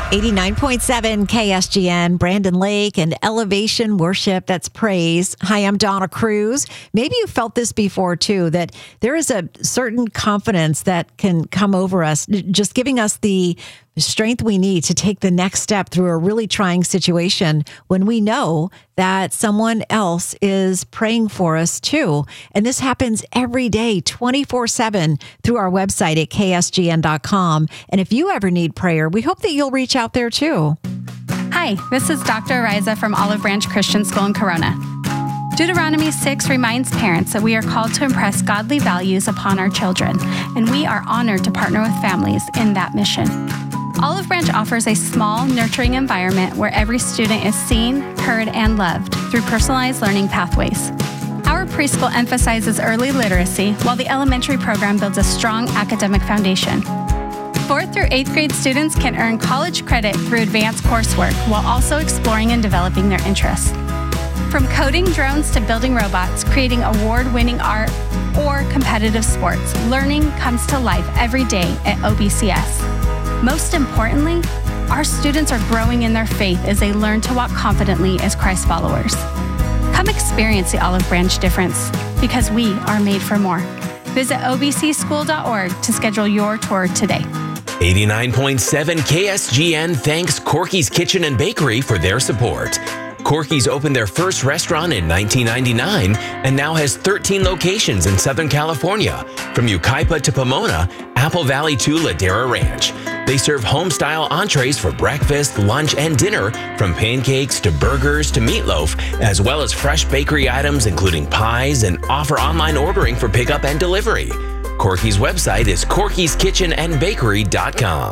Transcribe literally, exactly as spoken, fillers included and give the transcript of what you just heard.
eighty-nine point seven K S G N, Brandon Lake, and Elevation Worship. That's praise. Hi, I'm Donna Cruz. Maybe you felt this before too, that there is a certain confidence that can come over us, just giving us the strength we need to take the next step through a really trying situation when we know that someone else is praying for us too. And this happens every day, twenty-four seven through our website at K S G N dot com. And if you ever need prayer, we hope that you'll reach out there too. Hi, this is Doctor Ariza from Olive Branch Christian School in Corona. Deuteronomy six reminds parents that we are called to impress godly values upon our children, and we are honored to partner with families in that mission. Olive Branch offers a small, nurturing environment where every student is seen, heard, and loved through personalized learning pathways. Our preschool emphasizes early literacy, while the elementary program builds a strong academic foundation. Fourth through eighth grade students can earn college credit through advanced coursework while also exploring and developing their interests. From coding drones to building robots, creating award-winning art, or competitive sports, learning comes to life every day at O B C S. Most importantly, our students are growing in their faith as they learn to walk confidently as Christ followers. Come experience the Olive Branch difference, because we are made for more. Visit O B C school dot org to schedule your tour today. eighty-nine point seven K S G N thanks Corky's Kitchen and Bakery for their support. Corky's opened their first restaurant in nineteen ninety-nine and now has thirteen locations in Southern California, from Yucaipa to Pomona, Apple Valley to Ladera Ranch. They serve home-style entrees for breakfast, lunch, and dinner, from pancakes to burgers to meatloaf, as well as fresh bakery items including pies, and offer online ordering for pickup and delivery. Corky's website is corkys kitchen and bakery dot com.